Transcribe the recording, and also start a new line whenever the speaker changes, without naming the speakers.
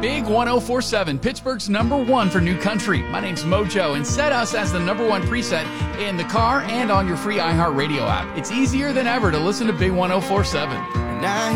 Big 1047, Pittsburgh's #1 for new country. My name's Mojo, and set us as the #1 preset in the car and on your free iHeartRadio app. It's easier than ever to listen to Big 1047.